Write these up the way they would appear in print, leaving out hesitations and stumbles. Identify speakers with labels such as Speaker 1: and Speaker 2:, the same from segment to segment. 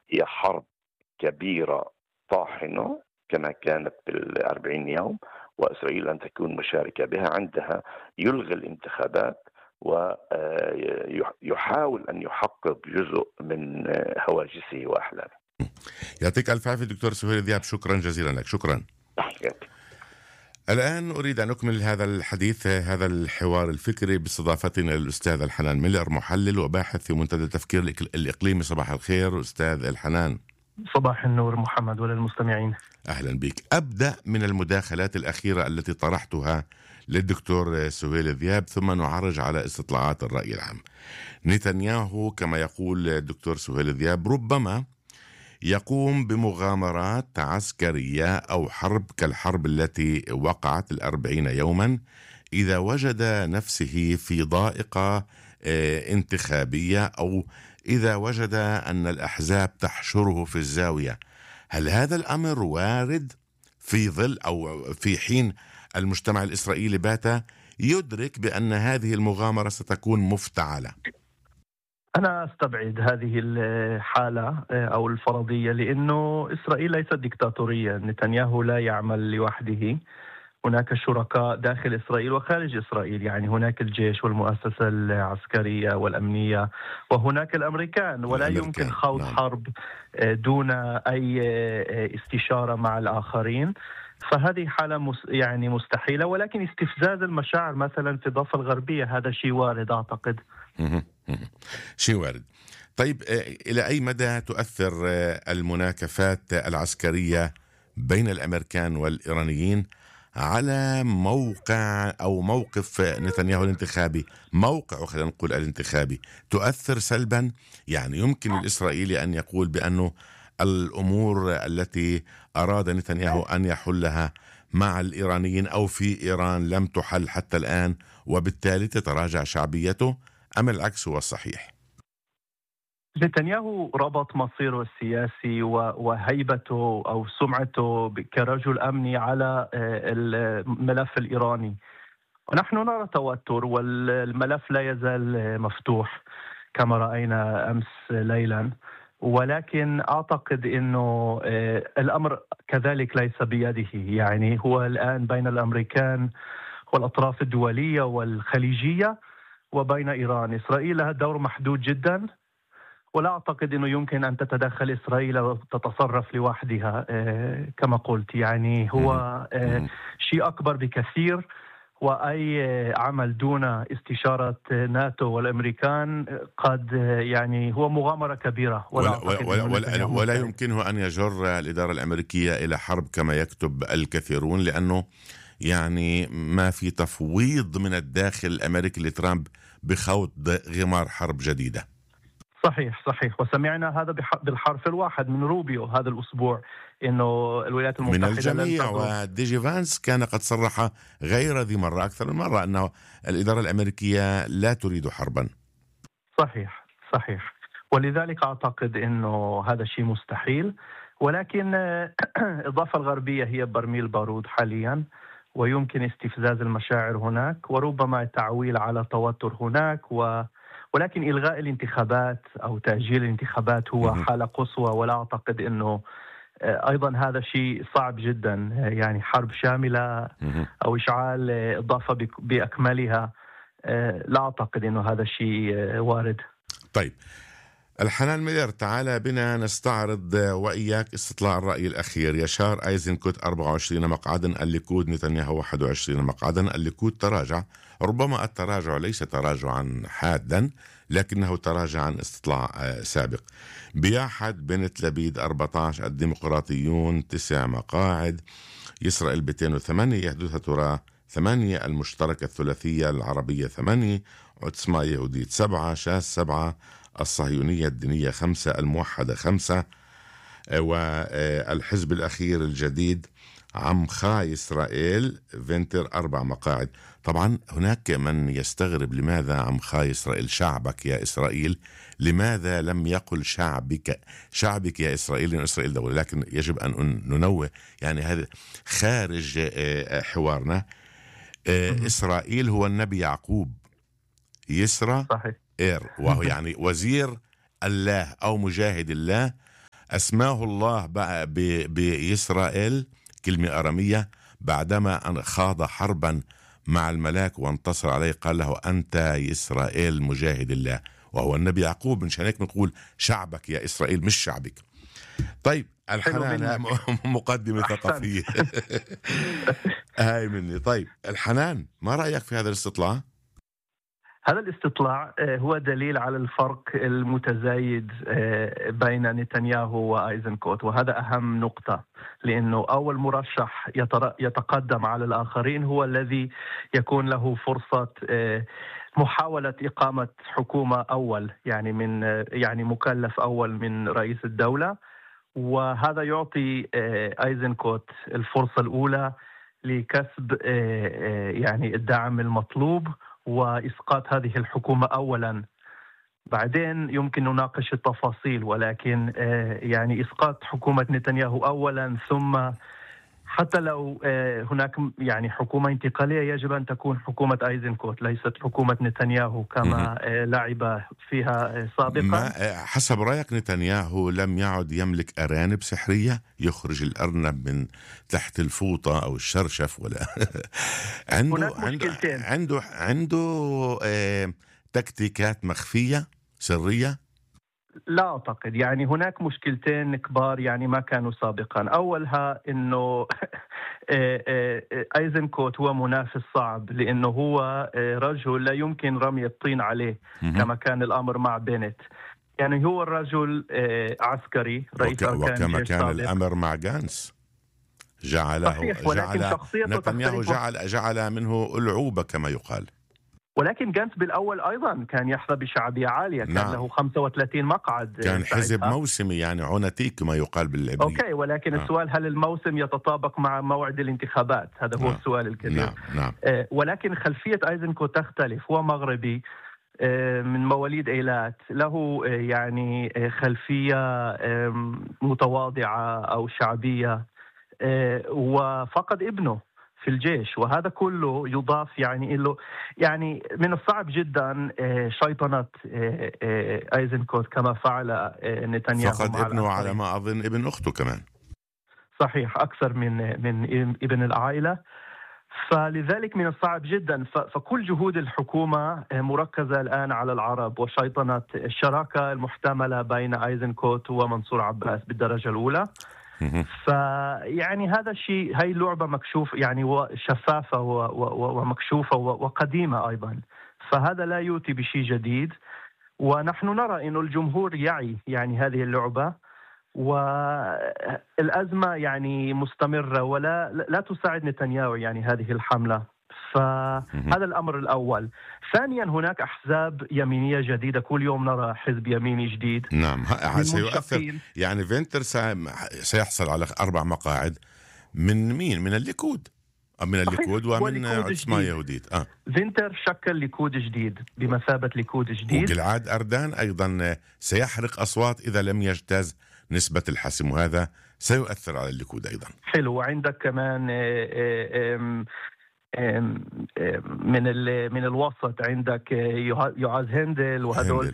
Speaker 1: هي حرب كبيرة طاحنة كما كانت بال40 يوم، وإسرائيل أن تكون مشاركة بها. عندها يلغي الانتخابات ويحاول أن يحقق جزء من هواجسه وأحلامه.
Speaker 2: يعطيك ألف عافية دكتور سهيل ذياب، شكرا جزيلا لك. شكرا.
Speaker 1: تحياتي.
Speaker 2: الآن أريد أن أكمل هذا الحديث، هذا الحوار الفكري باستضافتنا للأستاذ الحنان ميلر، محلل وباحث في منتدى التفكير الإقليمي. صباح الخير أستاذ الحنان.
Speaker 3: صباح النور محمد وللمستمعين.
Speaker 2: أهلا بك. أبدأ من المداخلات الأخيرة التي طرحتها للدكتور سهيل ذياب، ثم نعرج على استطلاعات الرأي العام. نتنياهو كما يقول الدكتور سهيل ذياب ربما يقوم بمغامرات عسكرية أو حرب كالحرب التي وقعت 40 يوما إذا وجد نفسه في ضائقة انتخابية أو إذا وجد أن الأحزاب تحشره في الزاوية. هل هذا الأمر وارد في ظل أو في حين المجتمع الإسرائيلي بات يدرك بأن هذه المغامرة ستكون مفتعلة؟
Speaker 3: أنا أستبعد هذه الحالة أو الفرضية، لأنه إسرائيل ليست ديكتاتورية. نتنياهو لا يعمل لوحده، هناك شركاء داخل إسرائيل وخارج إسرائيل. يعني هناك الجيش والمؤسسة العسكرية والأمنية، وهناك الأمريكان، ولا يمكن خوض حرب دون أي استشارة مع الآخرين. فهذه حالة يعني مستحيلة، ولكن استفزاز المشاعر مثلا في الضفة الغربية هذا شيء وارد أعتقد.
Speaker 2: شيء وارد. طيب إلى أي مدى تؤثر المناكفات العسكرية بين الأمريكان والإيرانيين على موقع أو موقف نتنياهو الانتخابي، موقعه خلينا نقول الانتخابي؟ تؤثر سلبا؟ يعني يمكن الإسرائيلي أن يقول بأنه الأمور التي أراد نتنياهو أن يحلها مع الإيرانيين أو في إيران لم تحل حتى الآن، وبالتالي تتراجع شعبيته، أم العكس هو الصحيح؟
Speaker 3: نتنياهو ربط مصيره السياسي وهيبته أو سمعته كرجل أمني على الملف الإيراني، ونحن نرى توتر والملف لا يزال مفتوح كما رأينا أمس ليلا. ولكن أعتقد أنه الأمر كذلك ليس بيده. يعني هو الآن بين الأمريكان والأطراف الدولية والخليجية وبين إيران. إسرائيل لها دور محدود جدا، ولا أعتقد أنه يمكن أن تتدخل إسرائيل وتتصرف لوحدها كما قلت. يعني هو شيء أكبر بكثير، وأي عمل دون استشارة ناتو والأمريكان قد يعني هو مغامرة كبيرة،
Speaker 2: ولا يمكنه أن يجر الإدارة الأمريكية إلى حرب كما يكتب الكثيرون، لأنه يعني ما في تفويض من الداخل الأمريكي لترامب بخوض غمار حرب جديدة.
Speaker 3: صحيح. وسمعنا هذا بالحرف الواحد من روبيو هذا الأسبوع، إنه الولايات المتحدة
Speaker 2: من الجميع، وديجي فانس كان قد صرح غير ذي مرة أكثر من مرة أنه الإدارة الأمريكية لا تريد حربا.
Speaker 3: صحيح. ولذلك أعتقد أنه هذا شيء مستحيل، ولكن الضفة الغربية هي برميل بارود حاليا، ويمكن استفزاز المشاعر هناك، وربما التعويل على توتر هناك، ولكن إلغاء الانتخابات أو تأجيل الانتخابات هو حالة قصوى، ولا أعتقد أنه أيضا هذا شيء صعب جدا. يعني حرب شاملة أو إشعال الضفة بأكملها، لا أعتقد أنه هذا شيء وارد.
Speaker 2: طيب الحنان ميلر، تعال بنا نستعرض وإياك استطلاع الرأي الأخير. يشار أيزنكوت 24 مقعدا، الليكود نتنياهو 21 مقعدا. الليكود تراجع، ربما التراجع ليس تراجعا حادا لكنه تراجع عن استطلاع سابق. بياحد بنت لبيد 14، الديمقراطيون 9 مقاعد، يسرائيل 208، يهدوها ترى 8، المشتركة الثلاثية العربية 8، عتسما يهودية 7، شاس 7، الصهيونية الدينية 5، الموحدة 5، والحزب الأخير الجديد عمخا إسرائيل فينتر 4 مقاعد. طبعا هناك من يستغرب لماذا عمخا إسرائيل، شعبك يا إسرائيل، لماذا لم يقل شعبك يا إسرائيل، لأن إسرائيل دولة. لكن يجب أن ننوه، يعني هذا خارج حوارنا. إسرائيل هو النبي يعقوب، يسرى إير، وهو يعني وزير الله أو مجاهد الله. أسماه الله بإسرائيل، كلمة أرامية، بعدما أن خاض حربا مع الملاك وانتصر عليه قال له أنت إسرائيل مجاهد الله، وهو النبي يعقوب. من شانك نقول شعبك يا إسرائيل مش شعبك. طيب الحنان مقدمة ثقافية. هاي مني. طيب الحنان، ما رأيك في هذا الاستطلاع؟
Speaker 3: هذا الاستطلاع هو دليل على الفرق المتزايد بين نتنياهو وأيزنكوت، وهذا أهم نقطة، لأنه أول مرشح يتقدم على الآخرين هو الذي يكون له فرصة محاولة إقامة حكومة أول، يعني مكلف أول من رئيس الدولة، وهذا يعطي أيزنكوت الفرصة الأولى لكسب يعني الدعم المطلوب وإسقاط هذه الحكومة أولا. بعدين يمكن نناقش التفاصيل، ولكن يعني إسقاط حكومة نتنياهو أولا، ثم حتى لو هناك يعني حكومة انتقالية يجب أن تكون حكومة أيزنكوت ليست حكومة نتنياهو كما لعب فيها سابقا.
Speaker 2: ما حسب رأيك نتنياهو لم يعد يملك أرانب سحرية يخرج الأرنب من تحت الفوطة أو الشرشف ولا عنده تكتيكات مخفية سرية؟
Speaker 3: لا أعتقد. يعني هناك مشكلتين كبار يعني ما كانوا سابقا. أولها أنه أيزنكوت هو منافس صعب، لأنه هو رجل لا يمكن رمي الطين عليه كما كان الأمر مع بنت. يعني هو الرجل عسكري رئيس
Speaker 2: وكما كان الأمر مع جانس، نتنياهو جعل منه ألعوبة كما يقال.
Speaker 3: ولكن جانس بالأول أيضا كان يحظى بشعبية عالية، كان له 35 مقعد،
Speaker 2: كان حزب موسمي يعني عنتيك ما يقال بالعبرية.
Speaker 3: أوكي، ولكن السؤال هل الموسم يتطابق مع موعد الانتخابات؟ هذا هو السؤال الكبير. ولكن خلفية أيزنكوت تختلف. هو مغربي من مواليد إيلات، له يعني خلفية متواضعة أو شعبية، وفقد ابنه في الجيش، وهذا كله يضاف يعني له. يعني من الصعب جدا شيطنة أيزنكوت كما فعل نتنياهو.
Speaker 2: فقد ابنه على ما أظن ابن أخته كمان.
Speaker 3: صحيح، أكثر من ابن العائلة. فلذلك من الصعب جدا. فكل جهود الحكومة مركزة الآن على العرب وشيطنة الشراكة المحتملة بين أيزنكوت ومنصور عباس بالدرجة الأولى. فيعني هذا الشيء، هاي اللعبة مكشوف يعني شفافة ومكشوفة وقديمة أيضا، فهذا لا يؤتي بشيء جديد. ونحن نرى إنه الجمهور يعي يعني هذه اللعبة، والأزمة يعني مستمرة لا تساعد نتنياهو يعني هذه الحملة. فهذا الأمر الأول. ثانيا، هناك أحزاب يمينية جديدة، كل يوم نرى حزب يميني جديد.
Speaker 2: نعم، سيؤثر. يعني فينتر سيحصل على 4 مقاعد من مين؟ من الليكود، من الليكود ومن عصمة يهودية.
Speaker 3: فينتر شكل ليكود جديد بمثابة ليكود جديد.
Speaker 2: وجلعاد أردان أيضا سيحرق أصوات إذا لم يجتاز نسبة الحسم، وهذا سيؤثر على الليكود أيضا.
Speaker 3: حلو. وعندك كمان من الوسط عندك يعاز هندل وهدول.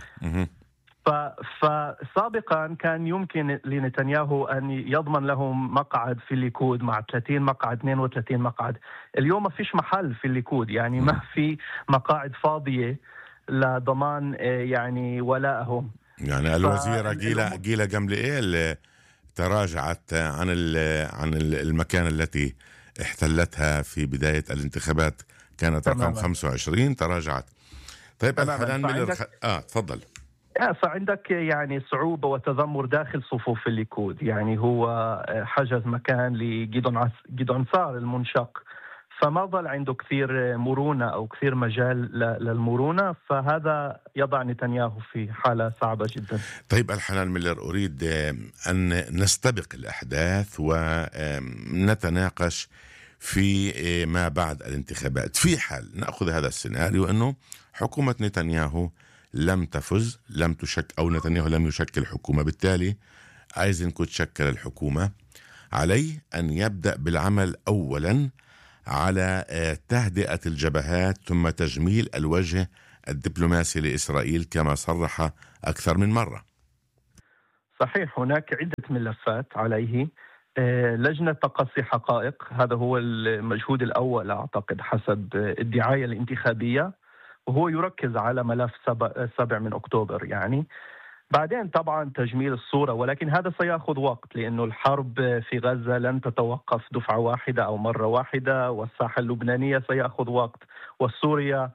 Speaker 3: فسابقا كان يمكن لنتنياهو أن يضمن لهم مقعد في الليكود مع 30 مقعد 32 مقعد. اليوم ما فيش محل في الليكود، يعني ما في مقاعد فاضية لضمان يعني ولائهم.
Speaker 2: يعني الوزيرة جيلا جملئيل تراجعت عن المكان التي احتلتها في بداية الانتخابات، كانت رقم 25، تراجعت. طيب الحنان ميلر تفضل.
Speaker 3: فعندك يعني صعوبة وتذمر داخل صفوف الليكود. يعني هو حجز مكان لجيدون سار المنشق، فما ظل عنده كثير مرونة أو كثير مجال للمرونة، فهذا يضع نتنياهو في حالة صعبة جدا.
Speaker 2: طيب الحنان ميلر، أريد أن نستبق الأحداث ونتناقش في ما بعد الانتخابات. في حال نأخذ هذا السيناريو أنه حكومة نتنياهو لم تفز، لم تشكل، أو نتنياهو لم يشكل حكومة، بالتالي أيزنكوت شكل الحكومة، عليه أن يبدأ بالعمل أولا على تهدئة الجبهات ثم تجميل الوجه الدبلوماسي لإسرائيل كما صرح أكثر من مرة.
Speaker 3: صحيح، هناك عدة ملفات عليه. لجنة تقصي حقائق، هذا هو المجهود الأول أعتقد حسب الدعاية الانتخابية، وهو يركز على ملف 7 من أكتوبر يعني. بعدين طبعا تجميل الصورة، ولكن هذا سيأخذ وقت لأنه الحرب في غزة لن تتوقف دفعة واحدة أو مرة واحدة، والساحة اللبنانية سيأخذ وقت، والسوريا.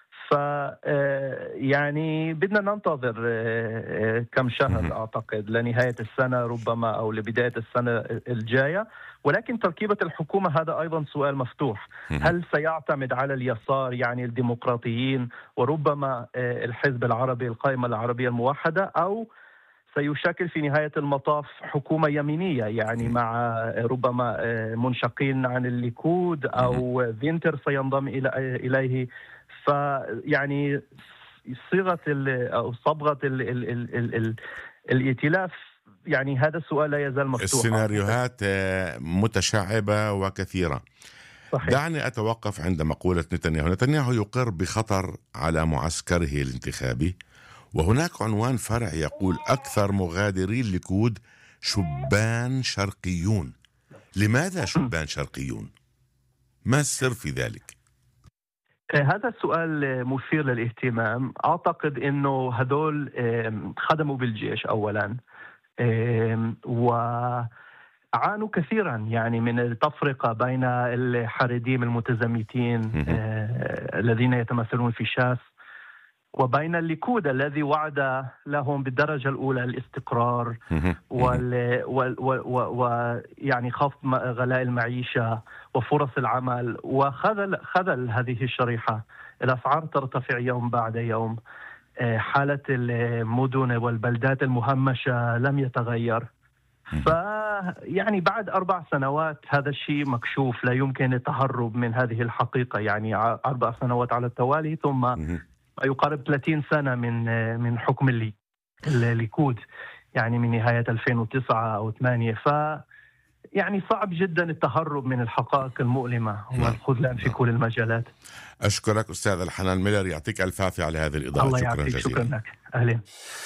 Speaker 3: يعني بدنا ننتظر كم شهر أعتقد لنهاية السنة ربما أو لبداية السنة الجاية. ولكن تركيبة الحكومة هذا أيضا سؤال مفتوح. هل سيعتمد على اليسار يعني الديمقراطيين وربما الحزب العربي القائمة العربية الموحدة، أو سيشكل في نهاية المطاف حكومة يمينية يعني مع ربما منشقين عن الليكود أو فينتر سينضم إليه؟ فيعني صيغة أو صبغة الائتلاف، يعني هذا السؤال لا يزال مفتوحا.
Speaker 2: السيناريوهات متشعبة وكثيرة. صحيح. دعني أتوقف عند مقولة نتنياهو يقر بخطر على معسكره الانتخابي، وهناك عنوان فرع يقول أكثر مغادري الليكود شبان شرقيون. لماذا شبان شرقيون؟ ما السر في ذلك؟
Speaker 3: هذا السؤال مثير للاهتمام. أعتقد أنه هدول خدموا بالجيش أولا، وعانوا كثيرا يعني من التفرقة بين الحريديم المتزمتين الذين يتمثلون في شاس وبين الليكود الذي وعد لهم بالدرجة الأولى الاستقرار ويعني خفض غلاء المعيشة وفرص العمل، وخذل هذه الشريحة. الأسعار ترتفع يوم بعد يوم، حالة المدن والبلدات المهمشة لم يتغير. فيعني بعد 4 سنوات هذا الشيء مكشوف، لا يمكن التهرب من هذه الحقيقة. يعني 4 سنوات على التوالي، ثم يقارب 30 سنة من حكم الليكود، يعني من نهاية 2009 أو 2008. يعني صعب جدا التهرب من الحقائق المؤلمة والخذلان في كل المجالات.
Speaker 2: أشكرك أستاذ الحنان ميلر، يعطيك ألف عافية على هذه الإضاءة.
Speaker 3: الله
Speaker 2: شكرا
Speaker 3: يعطيك.
Speaker 2: جزيلا.
Speaker 3: شكرا لك. أهلا.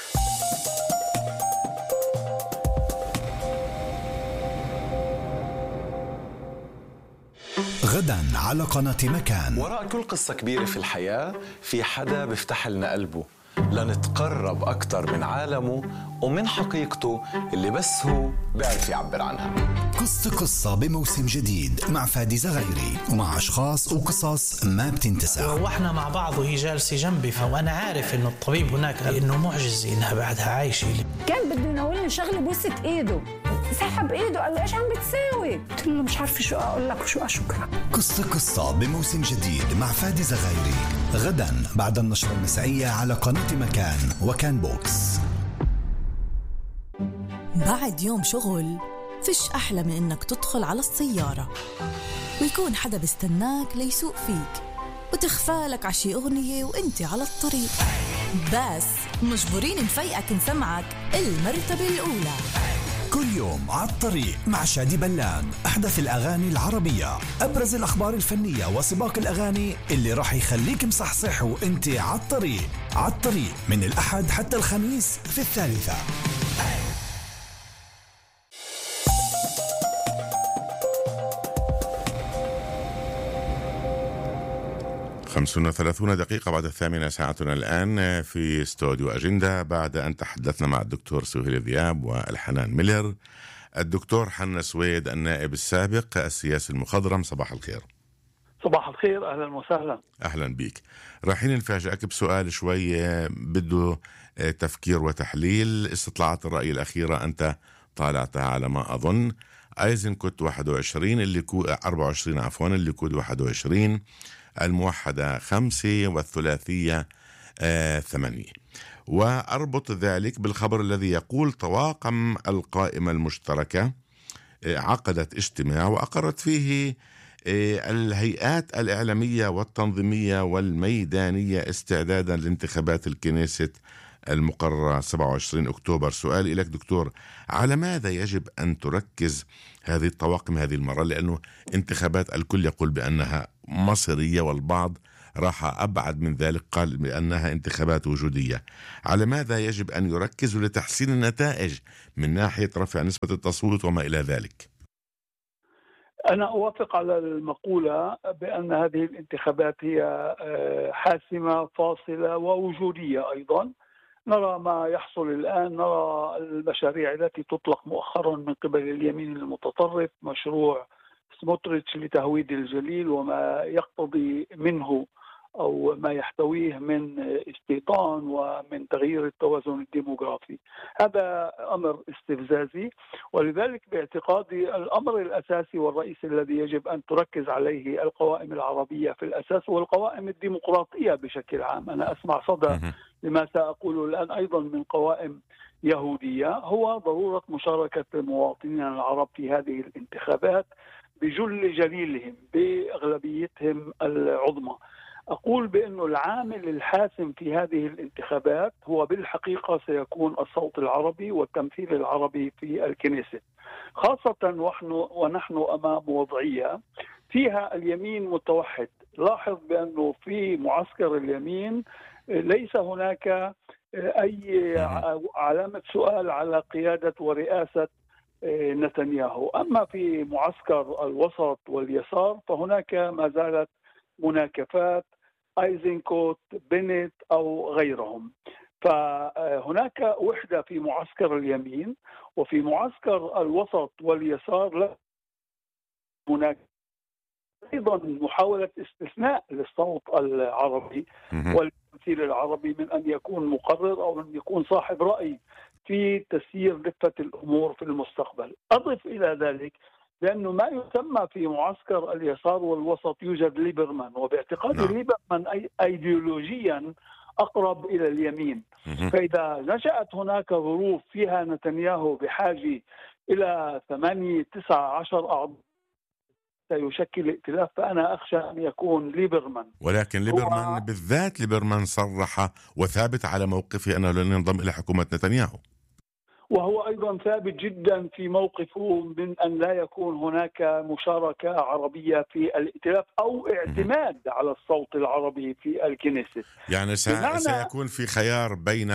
Speaker 4: غدا على قناة مكان.
Speaker 5: وراء كل قصة كبيرة في الحياة في حدا بيفتح لنا قلبه لنتقرب أكتر من عالمه ومن حقيقته اللي بس هو بيعرف يعبر عنها.
Speaker 4: قصة بموسم جديد مع فادي زغيري، ومع أشخاص وقصص ما بتنتسى.
Speaker 6: وإحنا مع بعض وهي جالسة جنبي، فأنا عارف إنه الطبيب هناك قال إنه معجزة إنها بعدها عايشة.
Speaker 7: كان بده يناولني شغلة بوسة إيده، سحب إيده قال لي إيش عم بتساوي؟ قلت له مش عارفة شو أقول لك وشو أشكرك.
Speaker 4: قصة بموسم جديد مع فادي زغيري غدا بعد النشرة المسائية على قناة مكان وكان بوكس.
Speaker 8: بعد يوم شغل فيش أحلى من إنك تدخل على السيارة ويكون حدا بيستناك ليسوق فيك وتخفالك عشي أغنية وإنتي على الطريق، بس مجبورين نفيقك نسمعك المرتبة الأولى.
Speaker 4: كل يوم على الطريق مع شادي بلان، أحدث الأغاني العربية، أبرز الأخبار الفنية وسباق الأغاني اللي راح يخليك مصحصح وإنتي على الطريق من الأحد حتى الخميس في 3.
Speaker 2: 35 دقيقة بعد 8 ساعتنا الآن في استوديو أجندة، بعد أن تحدثنا مع الدكتور سهيل ذياب والحنان ميلر. الدكتور حنا سويد النائب السابق السياسي المخضرم، صباح الخير.
Speaker 9: صباح الخير، أهلا وسهلا.
Speaker 2: أهلا بيك. رايحين نفاجئك بسؤال شوي بده تفكير وتحليل. استطلاعات الرأي الأخيرة أنت طالعتها على ما أظن. أيزنكوت 21، الليكود 24 عفوا، الليكود 21، الموحدة 5 والثلاثية 8. وأربط ذلك بالخبر الذي يقول طواقم القائمة المشتركة عقدت اجتماع وأقرت فيه الهيئات الإعلامية والتنظيمية والميدانية استعدادا لانتخابات الكنيست المقررة 27 أكتوبر. سؤالي لك دكتور، على ماذا يجب أن تركز هذه الطواقم هذه المرة؟ لأنه انتخابات الكل يقول بأنها مصيرية والبعض راح أبعد من ذلك، قال بأنها انتخابات وجودية. على ماذا يجب أن يركزوا لتحسين النتائج من ناحية رفع نسبة التصويت وما إلى ذلك؟
Speaker 9: أنا أوافق على المقولة بأن هذه الانتخابات هي حاسمة فاصلة ووجودية أيضا. نرى ما يحصل الآن، نرى المشاريع التي تطلق مؤخرا من قبل اليمين المتطرف، مشروع سموتريتش لتهويد الجليل وما يقتضي منه أو ما يحتويه من استيطان ومن تغيير التوازن الديموغرافي. هذا أمر استفزازي، ولذلك باعتقادي الأمر الأساسي والرئيسي الذي يجب أن تركز عليه القوائم العربية في الأساس والقوائم الديمقراطية بشكل عام. أنا أسمع صدى لما سأقوله الآن أيضا من قوائم يهودية، هو ضرورة مشاركة المواطنين العرب في هذه الانتخابات بجل جليلهم، بأغلبيتهم العظمى. أقول بأن العامل الحاسم في هذه الانتخابات هو بالحقيقة سيكون الصوت العربي والتمثيل العربي في الكنيست، خاصة ونحن أمام وضعية فيها اليمين متوحد. لاحظ بأنه في معسكر اليمين ليس هناك أي علامة سؤال على قيادة ورئاسة نتنياهو. أما في معسكر الوسط واليسار فهناك ما زالت مناكفات، ايزنكوت، بنت أو غيرهم. فهناك وحدة في معسكر اليمين، وفي معسكر الوسط واليسار لا هناك أيضا محاولة استثناء للصوت العربي والتمثيل العربي من أن يكون مقرر أو أن يكون صاحب رأي في تسيير دفة الأمور في المستقبل. أضف إلى ذلك لأنه ما يسمى في معسكر اليسار والوسط يوجد ليبرمان، وباعتقادي ليبرمان أيديولوجيا أقرب إلى اليمين. فإذا نشأت هناك ظروف فيها نتنياهو بحاجة إلى 8 9 10 أعضاء سيشكل ائتلاف، فأنا أخشى أن يكون ليبرمان.
Speaker 2: ولكن ليبرمان بالذات، ليبرمان صرح وثابت على موقفه أنه لن ينضم إلى حكومة نتنياهو،
Speaker 9: وهو أيضا ثابت جدا في موقفه من أن لا يكون هناك مشاركة عربية في الائتلاف أو اعتماد على الصوت العربي في الكنيست.
Speaker 2: يعني سيكون في خيار بين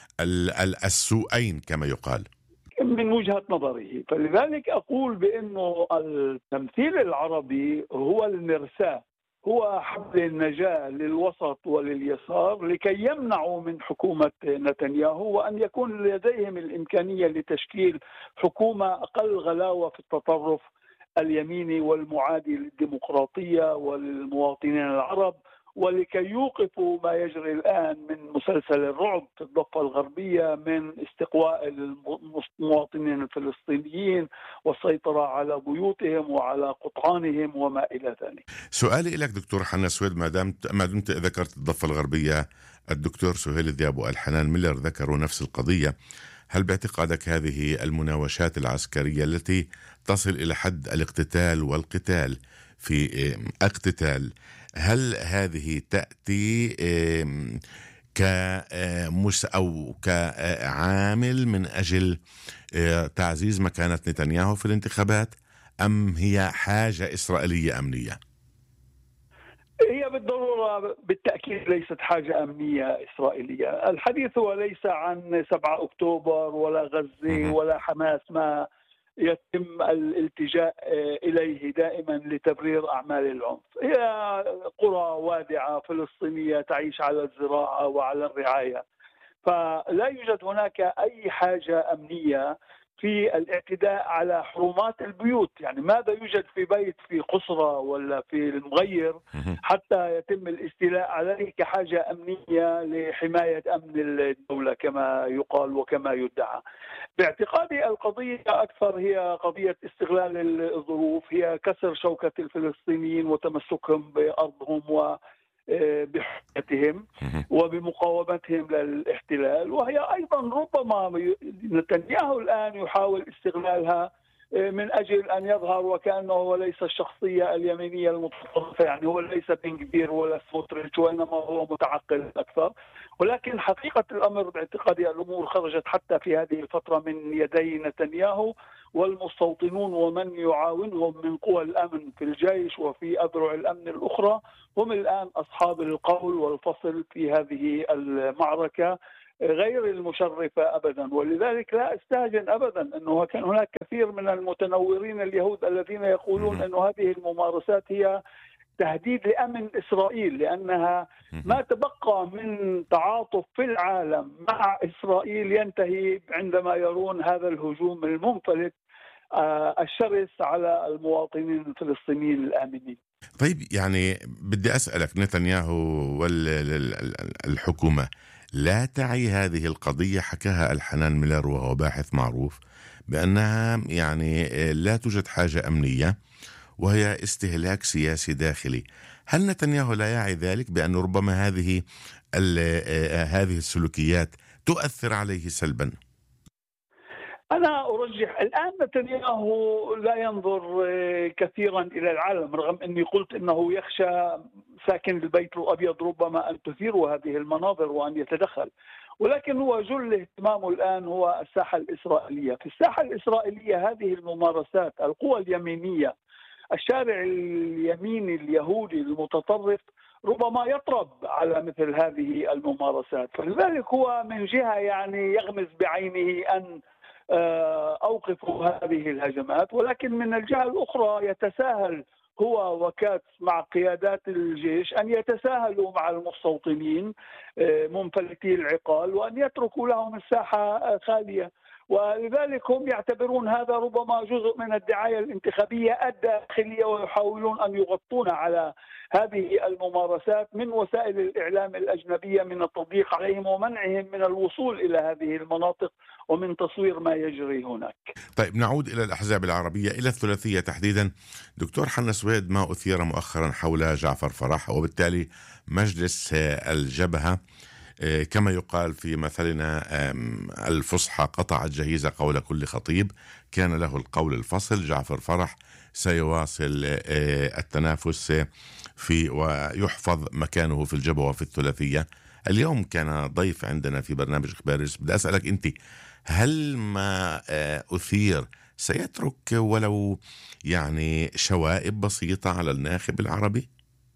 Speaker 2: السوءين كما يقال
Speaker 9: من وجهة نظره. فلذلك أقول بأنه التمثيل العربي هو المرساة، هو حبل النجاة للوسط ولليسار لكي يمنعوا من حكومة نتنياهو، وأن يكون لديهم الإمكانية لتشكيل حكومة أقل غلاوة في التطرف اليميني والمعادي للديمقراطية وللمواطنين العرب، ولكي يوقفوا ما يجري الآن من مسلسل الرعب في الضفة الغربية من استقواء المواطنين الفلسطينيين والسيطرة على بيوتهم وعلى قطعانهم وما إلى ذلك.
Speaker 2: سؤالي لك دكتور حنا سويد، ما دمت ذكرت الضفة الغربية، الدكتور سهيل ذياب والحنان ميلر ذكروا نفس القضية. هل باعتقادك هذه المناوشات العسكرية التي تصل إلى حد الاقتتال والقتال في اقتتال، هل هذه تأتي كعامل من أجل تعزيز مكانة نتنياهو في الانتخابات، أم هي حاجة إسرائيلية أمنية؟
Speaker 9: هي بالضرورة بالتأكيد ليست حاجة أمنية إسرائيلية. الحديث هو ليس عن 7 أكتوبر ولا غزة ولا حماس ما يتم الالتجاء إليه دائما لتبرير أعمال العنف. هي قرى وادعة فلسطينية تعيش على الزراعة وعلى الرعاية، فلا يوجد هناك أي حاجة أمنية في الاعتداء على حرمات البيوت. يعني ماذا يوجد في بيت في قصرة ولا في المغير حتى يتم الاستيلاء عليه كحاجة أمنية لحماية أمن الدولة كما يقال وكما يدعى. باعتقادي القضية أكثر هي قضية استغلال الظروف، هي كسر شوكة الفلسطينيين وتمسكهم بأرضهم بحريتهم وبمقاومتهم للاحتلال، وهي أيضا ربما نتنياهو الآن يحاول استغلالها من أجل أن يظهر وكأنه هو ليس الشخصية اليمينية المتطرفة، يعني هو ليس بن كبير ولا سموتريتش وإنما هو متعقل أكثر. ولكن حقيقة الأمر باعتقادي الأمور خرجت حتى في هذه الفترة من يدي نتنياهو، والمستوطنون ومن يعاونهم من قوى الأمن في الجيش وفي أذرع الأمن الأخرى هم الآن أصحاب القول والفصل في هذه المعركة غير المشرفة أبدا. ولذلك لا استهجن أبدا أنه كان هناك كثير من المتنورين اليهود الذين يقولون أن هذه الممارسات هي تهديد لأمن إسرائيل، لأنها ما تبقى من تعاطف في العالم مع إسرائيل ينتهي عندما يرون هذا الهجوم المنفلت الشرس على المواطنين الفلسطينيين الآمنين.
Speaker 2: طيب يعني بدي أسألك، نتنياهو والحكومة لا تعي هذه القضية؟ حكاها الحنان ميلر وهو باحث معروف بأنها يعني لا توجد حاجة أمنية وهي استهلاك سياسي داخلي. هل نتنياهو لا يعي ذلك، بأن ربما هذه السلوكيات تؤثر عليه سلبا؟
Speaker 9: أنا أرجح الآن نتنياهو لا ينظر كثيرا إلى العالم، رغم أني قلت أنه يخشى ساكن البيت الأبيض ربما أن تثير هذه المناظر وأن يتدخل، ولكن هو جل اهتمامه الآن هو الساحة الإسرائيلية. في الساحة الإسرائيلية هذه الممارسات، القوى اليمينية، الشارع اليميني اليهودي المتطرف ربما يطرب على مثل هذه الممارسات، فلذلك هو من جهة يعني يغمز بعينه أن أوقفوا هذه الهجمات، ولكن من الجهة الأخرى يتساهل هو وكاتس مع قيادات الجيش أن يتساهلوا مع المستوطنين منفلتي العقال وأن يتركوا لهم الساحة خالية. ولذلك هم يعتبرون هذا ربما جزء من الدعاية الانتخابية الداخلية، ويحاولون أن يغطون على هذه الممارسات من وسائل الإعلام الأجنبية من التضييق عليهم ومنعهم من الوصول إلى هذه المناطق ومن تصوير ما يجري هناك.
Speaker 2: طيب نعود إلى الأحزاب العربية، إلى الثلاثية تحديدا. دكتور حنا سويد، ما أثير مؤخرا حول جعفر فرح وبالتالي مجلس الجبهة كما يقال في مثلنا الفصحى قطعت جهيز قول كل خطيب، كان له القول الفصل. جعفر فرح سيواصل التنافس ويحفظ مكانه في الجبهة وفي الثلاثية. اليوم كان ضيف عندنا في برنامج إخباري. بدي أسألك أنت، هل ما أثير سيترك ولو يعني شوائب بسيطة على الناخب العربي؟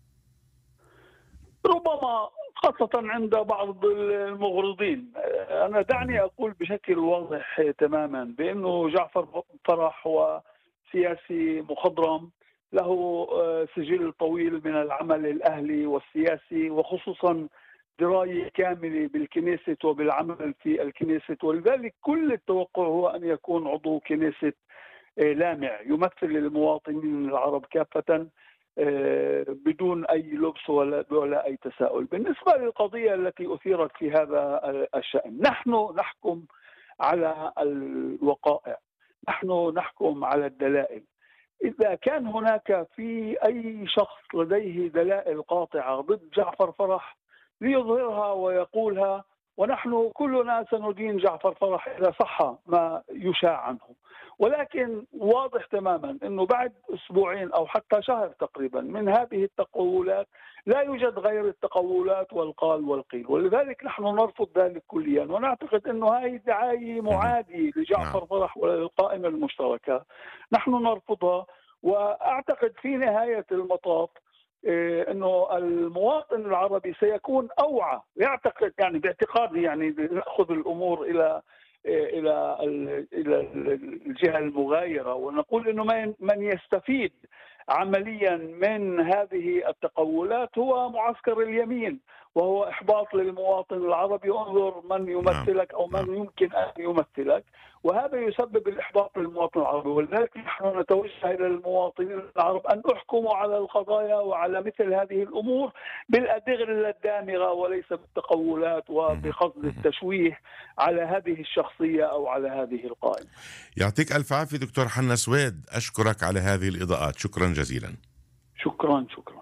Speaker 9: ربما خاصة عند بعض المغرضين. أنا دعني أقول بشكل واضح تماما بأنه جعفر فرح هو سياسي مخضرم، له سجل طويل من العمل الأهلي والسياسي، وخصوصا دراية كاملة بالكنيسة وبالعمل في الكنيسة، ولذلك كل التوقع هو أن يكون عضو كنيسة لامع يمثل المواطنين العرب كافة بدون أي لبس ولا أي تساؤل. بالنسبة للقضية التي أثيرت في هذا الشأن، نحن نحكم على الوقائع، نحن نحكم على الدلائل. إذا كان هناك في أي شخص لديه دلائل قاطعة ضد جعفر فرح ليظهرها ويقولها، ونحن كلنا سندين جعفر فرح إذا صح ما يشاع عنه. ولكن واضح تماما أنه بعد أسبوعين أو حتى شهر تقريبا من هذه التقولات لا يوجد غير التقولات والقال والقيل، ولذلك نحن نرفض ذلك كليا، ونعتقد أنه هذه دعاية معادية لجعفر فرح وللقائمة المشتركة، نحن نرفضها. وأعتقد في نهاية المطاف انه المواطن العربي سيكون اوعى، يعتقد يعني باعتقادي، يعني ناخذ الامور الى الجهه المغايره ونقول انه من يستفيد عمليا من هذه التقولات هو معسكر اليمين، وهو إحباط للمواطن العربي. انظر من يمثلك أو من يمكن أن يمثلك، وهذا يسبب الإحباط للمواطن العربي. ولذلك نحن نتوجه إلى المواطنين العرب أن يحكموا على القضايا وعلى مثل هذه الأمور بالأدلة الدامغة وليس بالتقولات وبقصد التشويه على هذه الشخصية أو على هذه القائمة.
Speaker 2: يعطيك ألف عافية دكتور حنا سويد، أشكرك على هذه الإضاءات، شكرا جزيلا.
Speaker 9: شكرا.